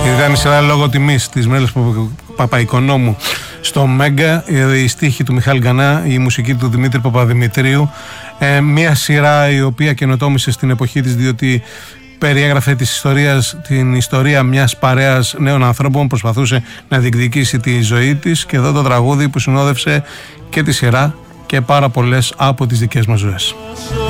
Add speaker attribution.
Speaker 1: Ήταν η σειρά λόγω τιμής της Μέλης Παπαϊκονόμου στο Μέγκα, η στίχη του Μιχάλη Γκανά, η μουσική του Δημήτρη Παπαδημητρίου. Μια σειρά η οποία καινοτόμησε στην εποχή της, διότι περιέγραφε την ιστορία μιας παρέας νέων ανθρώπων που προσπαθούσε να διεκδικήσει τη ζωή της, και εδώ το τραγούδι που συνόδευσε και τη σειρά και πάρα πολλές από τις δικές μας ζωές.